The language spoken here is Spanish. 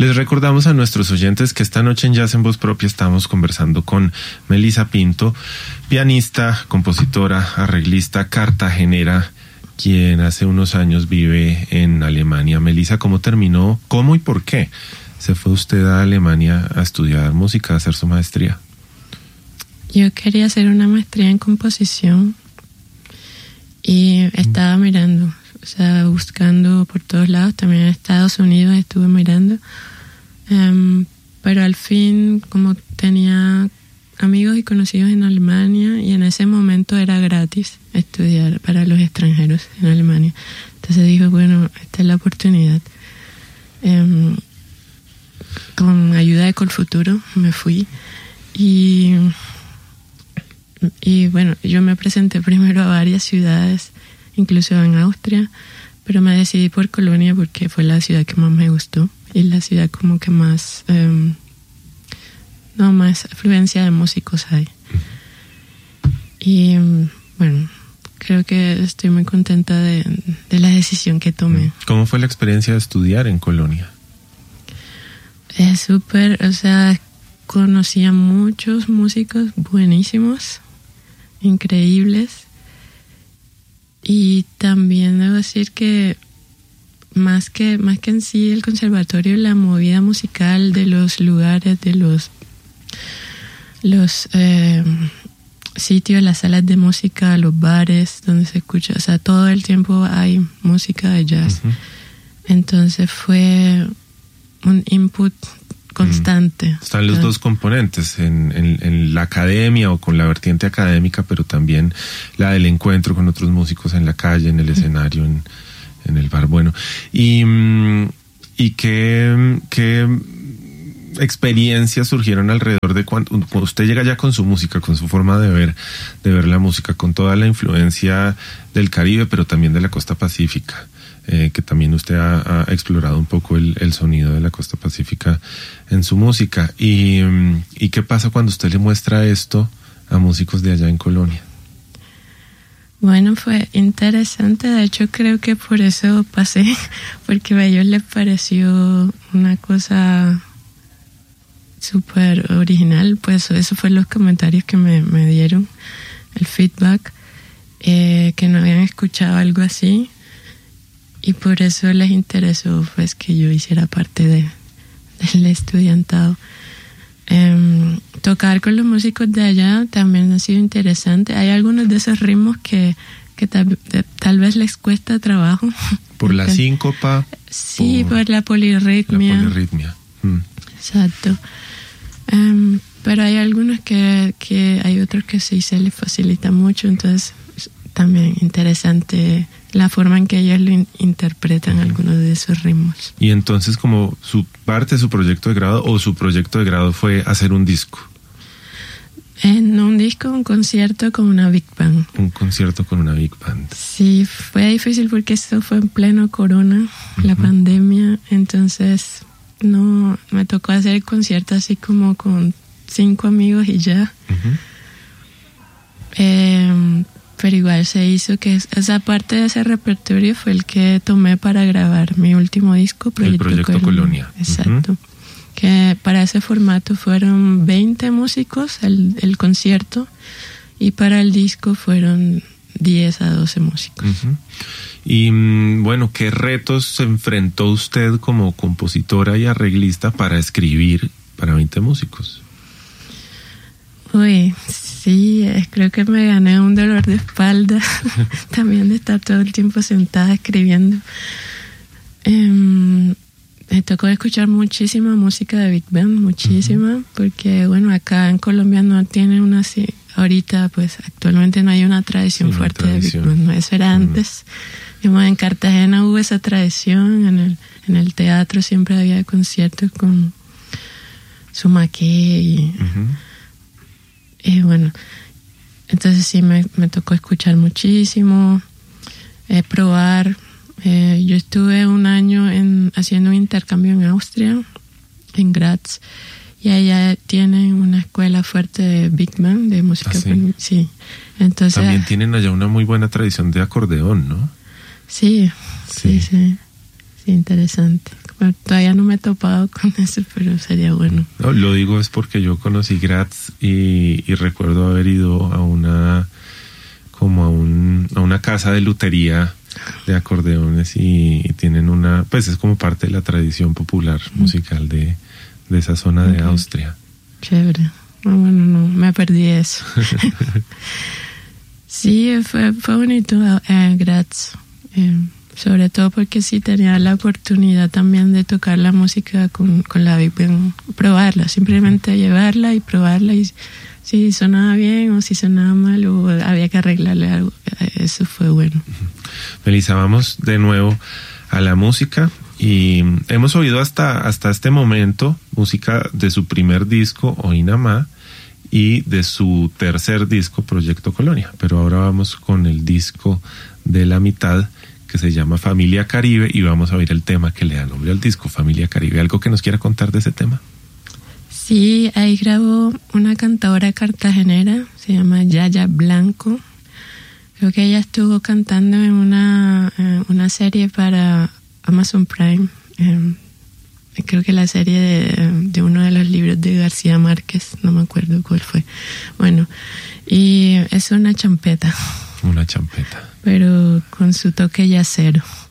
Les recordamos a nuestros oyentes que esta noche en Jazz en Voz Propia estamos conversando con Melissa Pinto, pianista, compositora, arreglista cartagenera, quien hace unos años vive en Alemania. Melissa, ¿cómo terminó? ¿Cómo y por qué se fue usted a Alemania a estudiar música, a hacer su maestría? Yo quería hacer una maestría en composición y estaba mirando, o sea, buscando por todos lados. También en Estados Unidos estuve mirando, pero al fin, como tenía amigos y conocidos en Alemania, y en ese momento era gratis estudiar para los extranjeros en Alemania, entonces dije, bueno, esta es la oportunidad. Con ayuda de Colfuturo me fui y bueno, yo me presenté primero a varias ciudades, incluso en Austria, pero me decidí por Colonia porque fue la ciudad que más me gustó y la ciudad como que más más afluencia de músicos hay. Y bueno, creo que estoy muy contenta de la decisión que tomé. ¿Cómo fue la experiencia de estudiar en Colonia? Es súper, o sea, conocí a muchos músicos buenísimos, increíbles, y también debo decir que más que en sí el conservatorio, la movida musical de los lugares, de los sitios, las salas de música, los bares donde se escucha, o sea, todo el tiempo hay música de jazz. Uh-huh. Entonces fue un input constante. Están los dos componentes, en la academia o con la vertiente académica, pero también la del encuentro con otros músicos en la calle, en el escenario, en el bar. Bueno, y qué experiencias surgieron alrededor de cuando usted llega ya con su música, con su forma de ver la música, con toda la influencia del Caribe, pero también de la costa pacífica. Que también usted ha explorado un poco el sonido de la costa pacífica en su música. ¿Y qué pasa cuando usted le muestra esto a músicos de allá en Colonia? Bueno, fue interesante. De hecho, creo que por eso pasé, porque a ellos les pareció una cosa súper original. Pues eso fue los comentarios que me dieron, el feedback, que no habían escuchado algo así. Y por eso les interesó pues que yo hiciera parte del estudiantado. Tocar con los músicos de allá también ha sido interesante. Hay algunos de esos ritmos que tal vez les cuesta trabajo. ¿Por la síncopa? Sí, por la polirritmia. La polirritmia. Exacto. Pero hay algunos que hay otros que sí se les facilita mucho, entonces también interesante la forma en que ellos lo interpretan algunos de esos ritmos. Y entonces, como su parte de su proyecto de grado, o su proyecto de grado fue hacer un disco. No un disco, un concierto con una big band. Un concierto con una big band. Sí, fue difícil porque esto fue en pleno corona, la pandemia, entonces no me tocó hacer el concierto así como con 5 amigos y ya. Pero igual se hizo, que esa parte de ese repertorio fue el que tomé para grabar mi último disco, el Proyecto Colonia. Exacto. Que para ese formato fueron 20 músicos el concierto, y para el disco fueron 10 a 12 músicos. Y bueno, ¿qué retos se enfrentó usted como compositora y arreglista para escribir para 20 músicos? Uy, sí, creo que me gané un dolor de espalda también de estar todo el tiempo sentada escribiendo. Me tocó escuchar muchísima música de Big Band, muchísima, porque bueno, acá en Colombia no tiene una así, ahorita pues actualmente no hay una tradición fuerte de Big Band, ¿no? Eso era antes. En Cartagena hubo esa tradición, en el teatro siempre había conciertos con Sumaqué y bueno, entonces sí me tocó escuchar muchísimo, probar. Yo estuve un año haciendo un intercambio en Austria, en Graz, y allá tienen una escuela fuerte de Big Band, de música. Sí. Entonces, también tienen allá una muy buena tradición de acordeón, ¿no? Sí. Sí, interesante. Bueno, todavía no me he topado con eso, pero sería bueno. No, lo digo es porque yo conocí Graz y recuerdo haber ido a una casa de lutería de acordeones y tienen pues es como parte de la tradición popular musical de esa zona de Austria. Chévere. No, bueno, no, me perdí eso. Sí, fue bonito Graz. Sobre todo porque sí tenía la oportunidad también de tocar la música con la Big Band, probarla, simplemente llevarla y probarla y si sonaba bien o si sonaba mal o había que arreglarle algo, eso fue bueno. Melissa, vamos de nuevo a la música y hemos oído hasta este momento música de su primer disco, Oinamá, y de su tercer disco, Proyecto Colonia, pero ahora vamos con el disco de la mitad, que se llama Familia Caribe, y vamos a oír el tema que le da nombre al disco, Familia Caribe. ¿Algo que nos quiera contar de ese tema? Sí, ahí grabó una cantadora cartagenera, se llama Yaya Blanco. Creo que ella estuvo cantando en una serie para Amazon Prime. Creo que la serie de uno de los libros de García Márquez, no me acuerdo cuál fue. Bueno, y es una champeta. Una champeta. Pero con su toque yacero.